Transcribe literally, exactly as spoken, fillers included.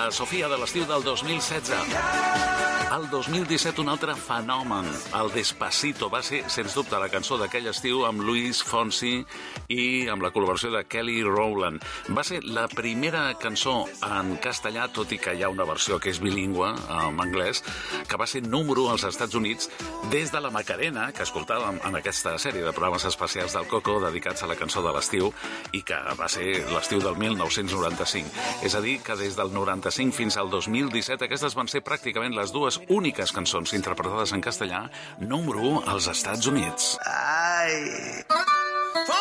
la Sofia de l'estiu del dos mil setze. El dos mil disset, un altre fenomen, el Despacito, va ser, sens dubte, la cançó d'aquell estiu amb Luis Fonsi i amb la col·laboració de Kelly Rowland. Va ser la primera cançó en castellà, tot i que hi ha una versió que és bilingüe, en anglès, que va ser número als Estats Units des de la Macarena, que escoltàvem en aquesta sèrie de programes especials del Coco dedicats a la cançó de l'estiu i que va ser l'estiu del mil nou-cents noranta-cinc. És a dir, que des del noranta-cinc fins al dos mil disset aquestes van ser pràcticament les dues úniques cançons interpretades en castellà número u als Estats Units. Ai...